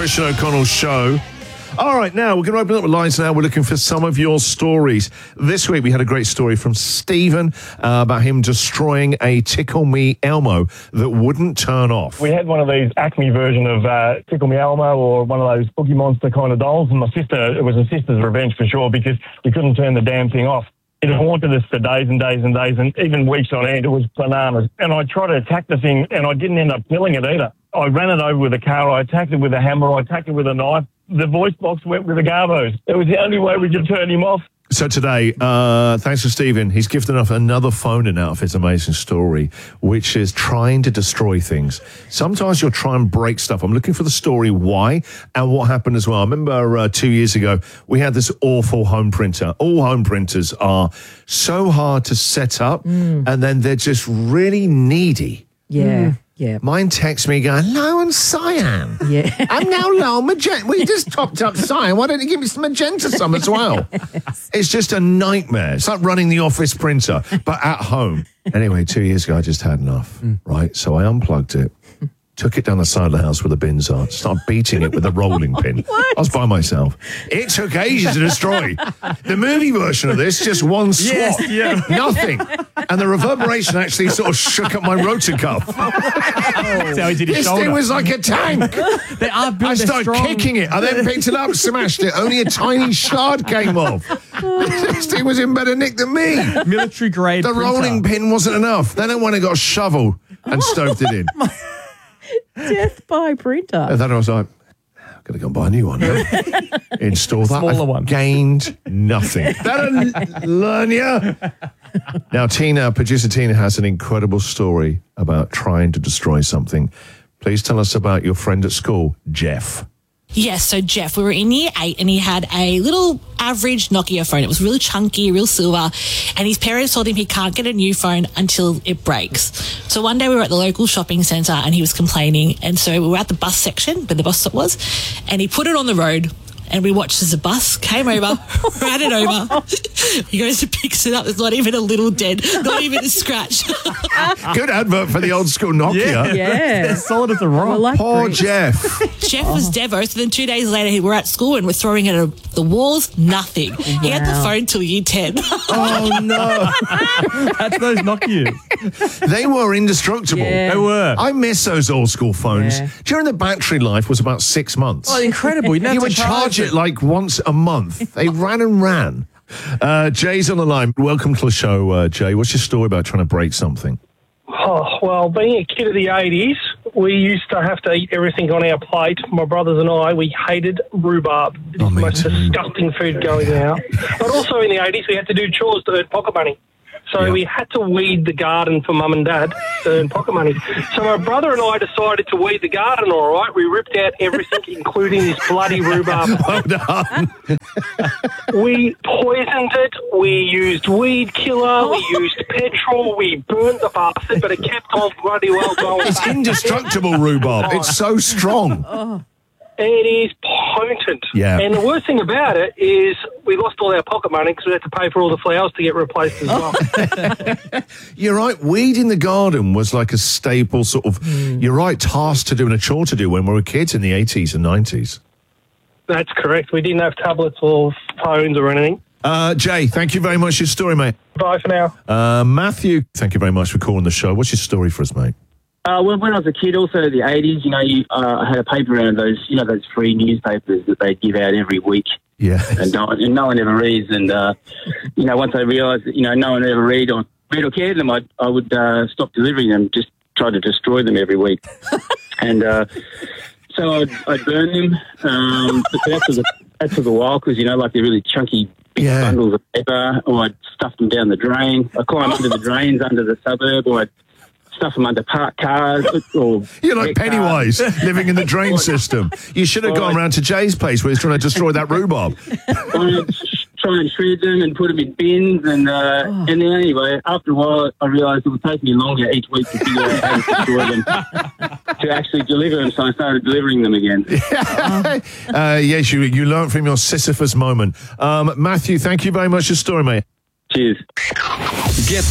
Christian O'Connell's show. All right, now we're going to open up the lines now. We're looking for some of your stories. This week we had a great story from Stephen about him destroying a Tickle Me Elmo that wouldn't turn off. We had one of these Acme version of Tickle Me Elmo or one of those Cookie Monster kind of dolls, and it was a sister's revenge for sure because we couldn't turn the damn thing off. It haunted us for days and days and days, and even weeks on end. It was bananas. And I tried to attack the thing, and I didn't end up killing it either. I ran it over with a car. I attacked it with a hammer. I attacked it with a knife. The voice box went with the garbos. It was the only way we could turn him off. So today, thanks to Stephen, he's gifted us another phone-in out of his amazing story, which is trying to destroy things. Sometimes you'll try and break stuff. I'm looking for the story, why, and what happened as well. I remember 2 years ago, we had this awful home printer. All home printers are so hard to set up, and then they're just really needy. Yeah. Yeah. Mine texts me going, low on cyan. Yeah. I'm now low on magenta. Well, you just topped up cyan. Why don't you give me some magenta some as well? Yes. It's just a nightmare. It's like running the office printer, but at home. Anyway, 2 years ago, I just had enough, right? So I unplugged it, took it down the side of the house where the bins are, started beating it with a rolling pin. I was by myself. It took ages to destroy. The movie version of this, just one swat. Yes, Nothing. And the reverberation actually sort of shook up my rotor cuff. This thing was like a tank. I started kicking it. I then picked it up, smashed it. Only a tiny shard came off. This thing was in better nick than me. Military grade The printer. rolling pin wasn't enough. Then I went and got a shovel and stoved it in. Death by printer. And then I was like, I've got to go and buy a new one. Install that. Smaller I've one. gained nothing. That'll learn you. Now, producer Tina has an incredible story about trying to destroy something. Please tell us about your friend at school, Jeff. Yes, so Jeff, we were in year 8 and he had a little average Nokia phone. It was really chunky, real silver, and his parents told him he can't get a new phone until it breaks. So one day we were at the local shopping centre and he was complaining, and so we were at the bus section where the bus stop was, and he put it on the road. And we watched as the bus came over, ran it over. He goes and picks it up. There's not even a little dent, not even a scratch. Good advert for the old school Nokia. Yeah. It's solid as a rock. Like Poor bricks. Jeff. Jeff was Devo, so then 2 days later we were at school and we're throwing it at the walls, nothing. He had the phone till year 10. Oh, no. That's those Nokias. They were indestructible. Yeah. They were. I miss those old school phones. Yeah. During the battery life was about 6 months. Oh, incredible. You, You would charge it like once a month. They ran and ran. Jay's on the line. Welcome to the show, Jay. What's your story about trying to break something? Oh, well, being a kid of the 80s, we used to have to eat everything on our plate. My brothers and I, we hated rhubarb. It's the me most too. disgusting food going out. But also in the 80s, we had to do chores to earn pocket money. So we had to weed the garden for mum and dad to earn pocket money. So my brother and I decided to weed the garden all right. We ripped out everything, including this bloody rhubarb. Well done. We poisoned it. We used weed killer. We used petrol. We burnt the bastard, but it kept on bloody well going. It's indestructible rhubarb. It's so strong. It is potent. Yeah. And the worst thing about it is we lost all our pocket money because we had to pay for all the flowers to get replaced as well. You're right. Weeding the garden was like a staple sort of, you're right, task to do and a chore to do when we were kids in the 80s and 90s. That's correct. We didn't have tablets or phones or anything. Jay, thank you very much for your story, mate. Bye for now. Matthew, thank you very much for calling the show. What's your story for us, mate? When I was a kid, also the 80s, I had a paper around those, those free newspapers that they give out every week. Yeah. And no one ever reads. And, once I realised that, no one ever read or cared them, I would stop delivering them, just try to destroy them every week. And so I'd burn them. But that took a while because, like they're really chunky big bundles of paper, or I'd stuff them down the drain. I climb under the drains under the suburb, or I'd stuff them under parked cars. Or You're like Pennywise living in the drain system. You should have gone round to Jay's place where he's trying to destroy that rhubarb. I'd try and shred them and put them in bins. And then anyway, after a while, I realised it would take me longer each week to figure out how to destroy them, to actually deliver them. So I started delivering them again. Yes, you learned from your Sisyphus moment. Matthew, thank you very much for your story, mate. Cheers. Get